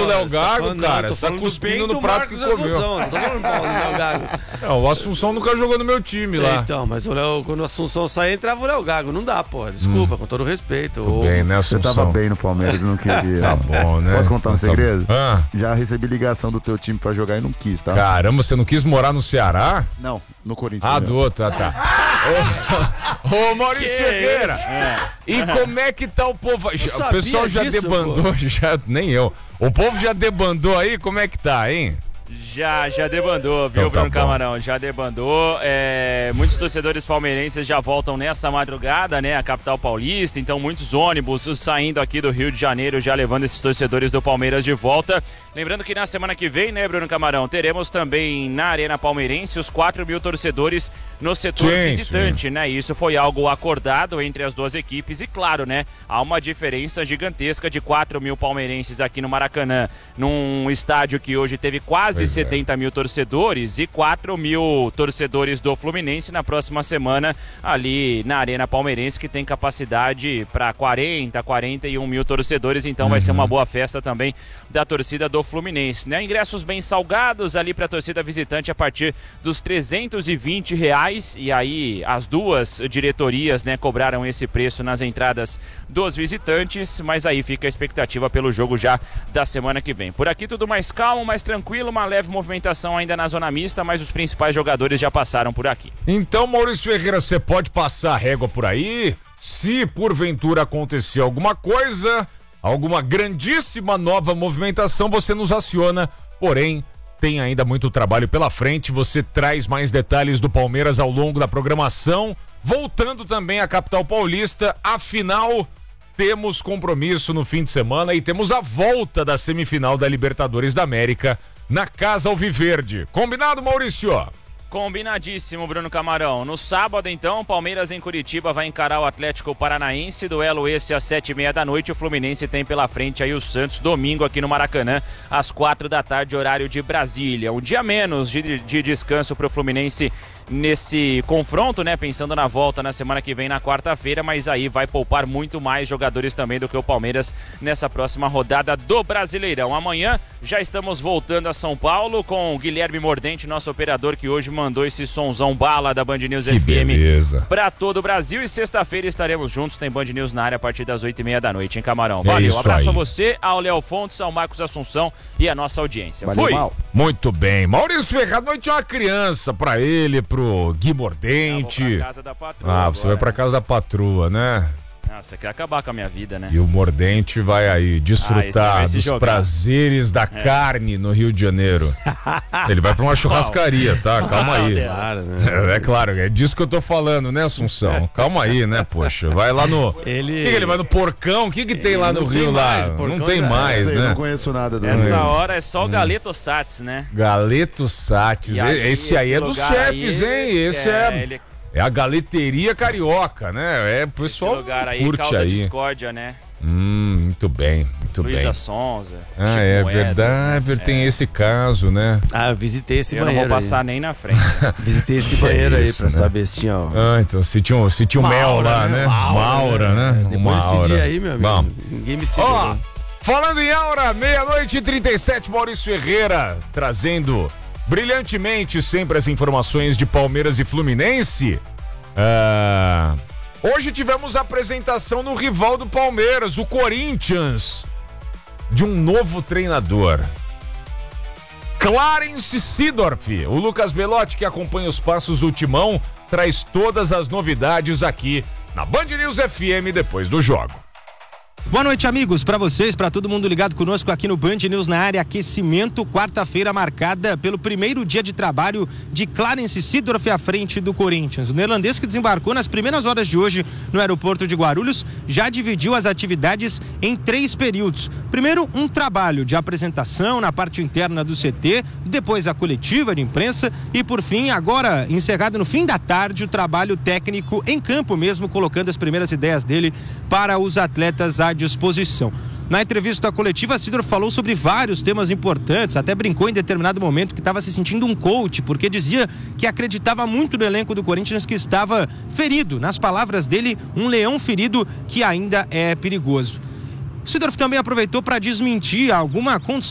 do Léo Gago, cara. Você tá cuspindo no prato que comeu. Não tô falando mal do Léo Gago. O Assunção nunca jogou no meu time lá. Então, mas quando o Assunção sair, entrava o Léo Gago. Não dá, pô. Desculpa, com todo respeito. Tudo bem, né, Assunção? Você tava bem no Palmeiras e não queria. Tá bom, né? Posso contar um segredo? Ah. Já recebi ligação do teu time pra jogar e não quis, tá? Caramba, você não quis morar no Ceará? Não, no Corinthians. Ah, do outro, tá. Ô, Maurício Ferreira. E como é que tá o povo? O pessoal já debandou, nem eu. O povo já debandou aí? Como é que tá, hein? Já debandou, viu, então, Bruno Camarão? Já debandou. Muitos torcedores palmeirenses já voltam nessa madrugada, né? A capital paulista. Então, muitos ônibus saindo aqui do Rio de Janeiro, já levando esses torcedores do Palmeiras de volta. Lembrando que na semana que vem, né, Bruno Camarão, teremos também na Arena Palmeirense os 4.000 torcedores no setor visitante, né? Isso foi algo acordado entre as duas equipes e, claro, né? Há uma diferença gigantesca de 4.000 palmeirenses aqui no Maracanã, num estádio que hoje teve quase 70 mil torcedores e 4.000 torcedores do Fluminense na próxima semana ali na Arena Palmeirense, que tem capacidade para 41 mil torcedores, então vai ser uma boa festa também da torcida do Fluminense, né? Ingressos bem salgados ali para a torcida visitante a partir dos R$320, e aí as duas diretorias, né, cobraram esse preço nas entradas dos visitantes, mas aí fica a expectativa pelo jogo já da semana que vem. Por aqui tudo mais calmo, mais tranquilo, uma leve movimentação ainda na zona mista, mas os principais jogadores já passaram por aqui. Então, Maurício Ferreira, você pode passar a régua por aí? Se porventura acontecer alguma coisa, alguma grandíssima nova movimentação, você nos aciona, porém tem ainda muito trabalho pela frente. Você traz mais detalhes do Palmeiras ao longo da programação, voltando também à capital paulista. Afinal, temos compromisso no fim de semana e temos a volta da semifinal da Libertadores da América na Casa Alviverde. Combinado, Maurício? Combinadíssimo, Bruno Camarão. No sábado, então, Palmeiras em Curitiba vai encarar o Atlético Paranaense. Duelo esse às 7h30 da noite. O Fluminense tem pela frente aí o Santos, domingo aqui no Maracanã, às 4 da tarde, horário de Brasília. Um dia menos de descanso para o Fluminense nesse confronto, né? Pensando na volta na semana que vem, na quarta-feira, mas aí vai poupar muito mais jogadores também do que o Palmeiras nessa próxima rodada do Brasileirão. Amanhã já estamos voltando a São Paulo com o Guilherme Mordente, nosso operador, que hoje mandou esse sonzão bala da Band News FM para todo o Brasil, e sexta-feira estaremos juntos, tem Band News na área a partir das 8h30 da noite, hein, Camarão? Valeu, abraço a você, ao Léo Fontes, ao Marcos Assunção e a nossa audiência. Valeu, fui! Mal. Muito bem, Maurício Ferreira, noite é uma criança pra ele, pro Gui Mordente. Eu vou pra casa da patroa agora. Você vai pra casa da patroa, né? Você quer acabar com a minha vida, né? E o Mordente vai aí desfrutar dos prazeres da carne no Rio de Janeiro. Ele vai pra uma churrascaria, tá? Calma aí. É claro, é disso que eu tô falando, né, Assunção? Calma aí, né, poxa. Vai lá no... Ele vai no Porcão? O que tem lá no Rio lá? Não tem mais, né? Eu não conheço nada do Essa hora é só o Galeto Sats, né? Galeto Sats. Esse aí é dos chefes, hein? Esse é a galeteria carioca, né? O pessoal lugar aí curte causa aí. discórdia, né? Muito bem, muito bem. Luísa Sonza. É verdade, né? Tem esse caso, né? Eu visitei esse banheiro. Eu não vou passar nem na frente. Visitei esse banheiro aí pra saber se tinha... então se tinha o mel lá, né? Maura, né? Depois desse dia aí, meu amigo, bom, ninguém me segurou. Falando em aura, 00:37, Maurício Ferreira trazendo brilhantemente sempre as informações de Palmeiras e Fluminense. Hoje tivemos a apresentação no rival do Palmeiras, o Corinthians, de um novo treinador, Clarence Seedorf. O Lucas Belotti, que acompanha os passos do Timão, traz todas as novidades aqui na Band News FM depois do jogo. Boa noite, amigos, para vocês, para todo mundo ligado conosco aqui no Band News na área. Aquecimento, quarta-feira marcada pelo primeiro dia de trabalho de Clarence Seedorf à frente do Corinthians. O neerlandês, que desembarcou nas primeiras horas de hoje no aeroporto de Guarulhos, já dividiu as atividades em 3 períodos. Primeiro, um trabalho de apresentação na parte interna do CT, depois a coletiva de imprensa e, por fim, agora encerrado no fim da tarde, o trabalho técnico em campo mesmo, colocando as primeiras ideias dele para os atletas à disposição. Na entrevista coletiva, Seedorf falou sobre vários temas importantes, até brincou em determinado momento que estava se sentindo um coach, porque dizia que acreditava muito no elenco do Corinthians, que estava ferido. Nas palavras dele, um leão ferido que ainda é perigoso. Seedorf também aproveitou para desmentir alguma condição